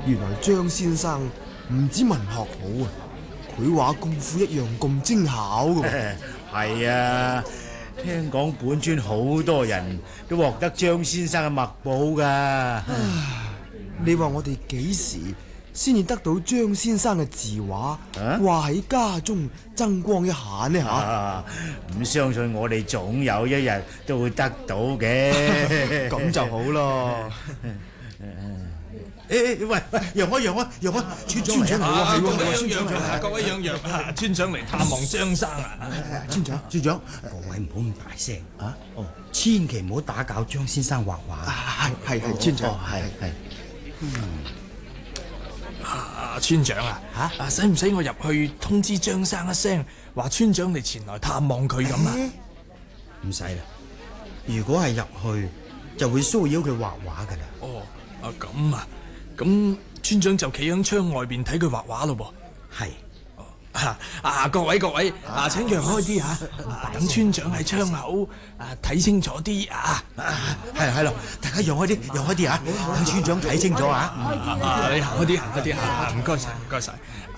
原來張先生唔止文學好啊，繪畫功夫一樣咁精巧噶。 係啊，聽講本村好多人都獲得張先生嘅墨寶噶。 你話我哋幾時先至得到張先生嘅字畫掛喺家中爭光一下呢？ 唔相信我哋總有一日都會得到嘅。 咁就好咯。 喂，讓開，村長嚟係喎，各位讓，村長嚟探望張生啊！ 村長， 各位唔好咁大聲啊！千祈唔好打攪張先生畫畫。 係村長， 係。 村長啊，使唔使我入去通知張生一聲，話村長你前來探望佢咁啊？ 唔使啦，如果係入去就會騷擾佢畫畫噶啦。 咁村長就企喺窗外邊睇佢畫畫咯噃。 係。各位，請讓開啲等村長喺窗口睇清楚啲啊。 係咯，大家讓開啲啊，等村長睇清楚啊。 你行開啲唔該晒。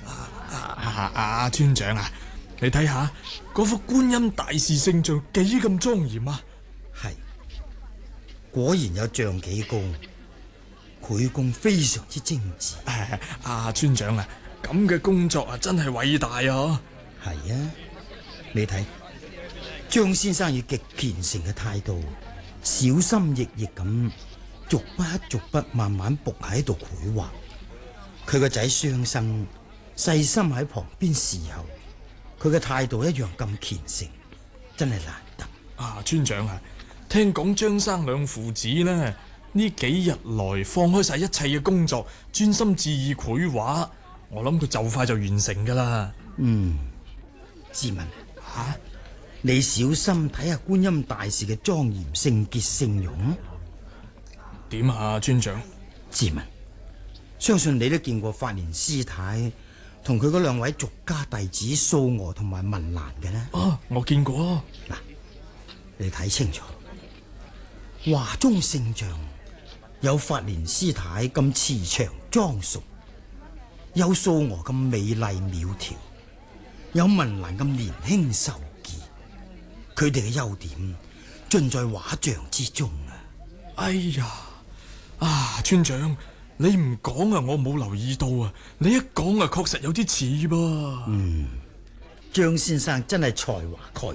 村長啊，你睇下嗰幅觀音大士聖像幾咁莊嚴啊。 係，果然有像幾高，繪工非常之精緻。 村長啊，咁嘅工作真係偉大啊！ 係啊，你睇張先生以極虔誠嘅態度，小心翼翼咁逐筆慢慢伏喺度繪畫。佢個仔雙生細心喺旁邊侍候，佢嘅態度一樣咁虔誠，真係難得。 村長啊，聽講張生兩父子呢幾日來放開晒一切嘅工作，專心致意繪畫。我諗佢就快就完成噶啦。 志文，你小心睇下觀音大士嘅莊嚴聖潔聖容。 點啊，村長？ 志文，相信你都見過法蓮師太同佢嗰兩位俗家弟子素娥同埋文蘭嘅呢？ 我見過。 嗱，你睇清楚，畫中聖像有法蓮師太咁慈祥莊淑，有素娥咁美麗苗條，有文蘭咁年輕秀氣，佢哋嘅優點盡在畫像之中啊！ 哎呀，村長，你唔講我冇留意到啊！你一講確實有啲似噃。 張先生真係才華蓋